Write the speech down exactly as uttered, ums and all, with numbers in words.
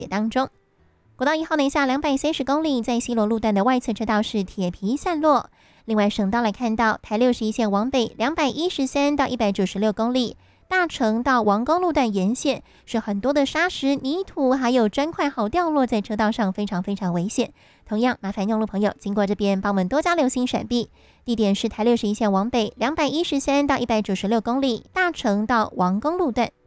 当中。国道一号南下两百三十公里，在西螺路段的外侧车道是铁皮散落。另外省道来看到台六十一线往北两百一十三到一百九十六公里，大城到王宫路段沿线是很多的沙石、泥土还有砖块好掉落在车道上，非常非常危险。同样麻烦用路朋友经过这边帮我们多加留心闪避。地点是台六十一线往北两百一十三到一百九十六公里，大城到王宫路段。